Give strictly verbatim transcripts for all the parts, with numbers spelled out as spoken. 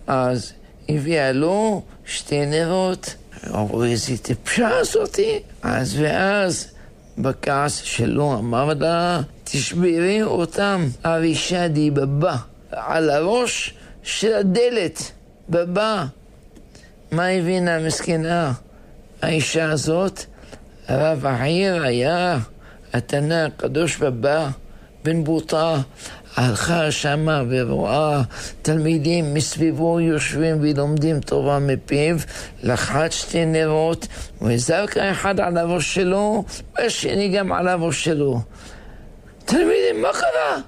אז הביאה לו שתי נרות, אמרו איזה טיפשה זאתי, אז ואז בכעס שלו אמר לה, תשברי אותם אבישה די בבא, על הראש של הדלת, בבא. מה הבינה מסכנה האישה הזאת? רב העיר היה התנא הקדוש בבא בן בוטה, הלכה שמה ורואה תלמידים מסביבו יושבים ולומדים תורה מפיו, לחת שתי נרות וזרקה אחד על הראש שלו והשני גם על הראש שלו. תלמידים, מה קרה?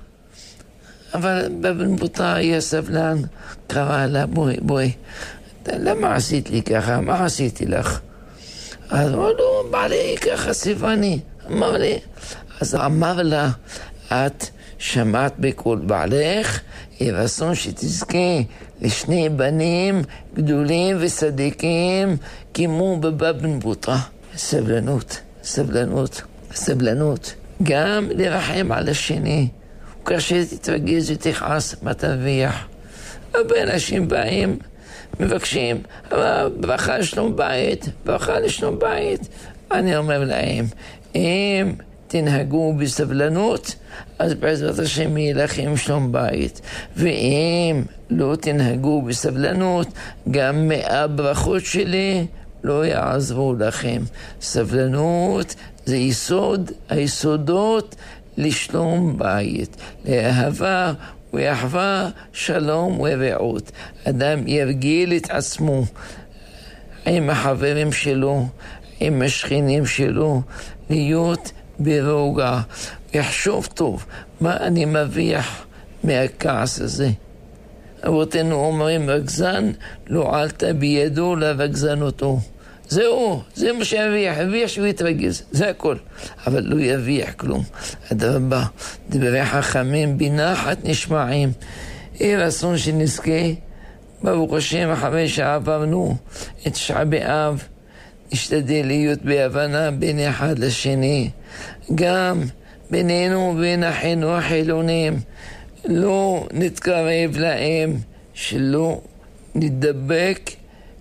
אבל בן בוטה היה סבלן, קרא לה, בואי בואי, למה עשית לי ככה? מה עשיתי לך? אז אמר לו, בעלי ככה סיפני, אמר לי. אז אמר לה, את שמעת בקול בעלך, יהיה רצון שתזכה לשני בנים גדולים וצדיקים כמו בבא בן בוטה. סבלנות, סבלנות, סבלנות. גם לרחם על השני. וכאשר תתרגז ותכעס, מה תרוויח? הרבה אנשים באים, מבקשים, אבל ברכה לשלום בית, ברכה לשלום בית. אני אומר להם, אם תנהגו בסבלנות, אז בעזרת השם יהיה לכם שלום בית. ואם לא תנהגו בסבלנות, גם מהברכות שלי לא יעזבו לכם. סבלנות זה יסוד, היסודות לשלום בית, לאהבה ואחווה, שלום ורעות. אדם ירגיל את עצמו עם החברים שלו, עם השכנים שלו, להיות ברוגע, יחשוב טוב, מה אני מביח מהכעס הזה. אבותינו אומרים, רגזן לא עלתה בידו לרגזן אותו. זהו, זה מה שיביח, יביח שהוא יתרגז, זה הכל. אבל לא יביח כלום. אדרבה, דברי חכמים בנחת נשמעים. יהי רצון שנזכה, ברוך השם, אחרי שעברנו את תשעה באב, נשתדל להיות בהבנה בין אחד לשני. גם בינינו ובין אחינו החילונים, לא נתקרב להם, שלא נדבק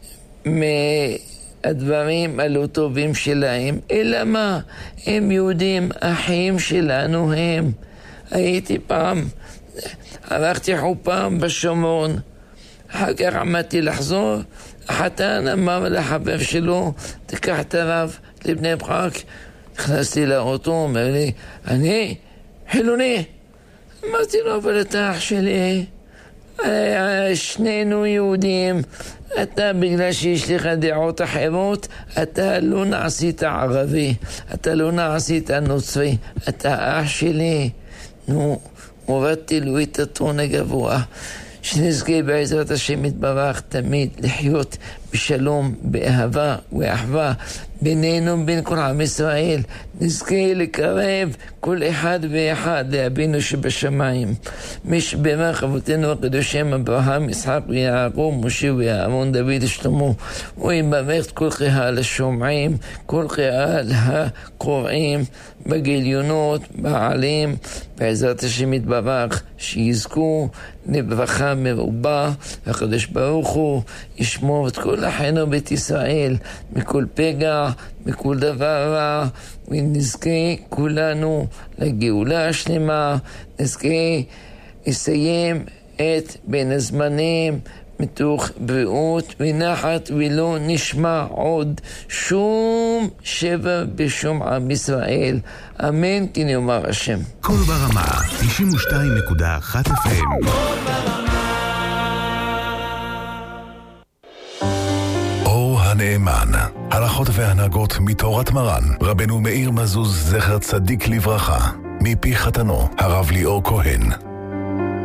מהדברים הלא טובים שלהם. אלא מה? הם יהודים, אחים שלנו הם. הייתי פעם, הלכתי חופם בשומרון, אחר כך עמדתי לחזור, החתן אמר לחבר שלו, תקח את הרב לבני ברק. נכנסתי לאוטו, אומר לי, אני חילוני. אמרתי לו, אבל אתה אח שלי, שנינו יהודים, אתה בגלל שיש לך דעות אחרות, אתה לא נעשית ערבי, אתה לא נעשית נוצרי, אתה אח שלי. נו, הורדתי לו את הטון הגבוה. שנזכה בעזרת השם יתברך תמיד לחיות בשלום, באהבה ואחווה בינינו, בין כל עם ישראל. נזכה לקרב כל אחד ואחד לאבינו שבשמיים. מי שברך אבותינו הקדושים אברהם, יצחק ויעקב, משה ואהרון, דוד ושלמה, הוא יברך את כל קהל השומעים, כל קהל הקוראים בגיליונות, בעלים, בעזרת השם יתברך, שיזכו לברכה מרובה. הקדוש ברוך הוא ישמור את כל אחינו בית ישראל מכל פגע, מכל דבר רע, ונזכה כולנו לגאולה השלמה. נזכה לסיים את בין הזמנים מתוך בריאות ונחת, ולא נשמע עוד שום שבר בשום עם ישראל. אמן כן יאמר השם. כל ברמה תשעים ושתיים נקודה אחת אף אם. אור הנאמן, הלכות והנהגות מתורת מרן רבנו מאיר מזוז זכר צדיק לברכה, מפי חתנו הרב ליאור כהן.